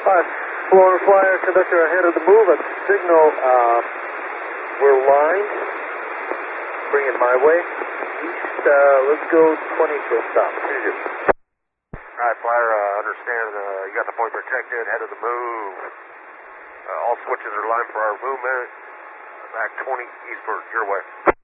Florida Flyer conductor ahead of the move at signal. We're lined. Bring it my way. East, let's go 20 for a stop. Alright, Flyer, understand you got the point protected, head of the move. All switches are lined for our movement. Back 20 eastward, your way.